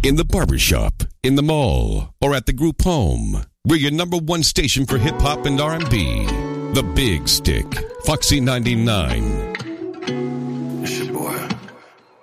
in the barbershop, in the mall, or at the group home. We're your number one station for hip-hop and R&B. The Big Stick, Foxy 99.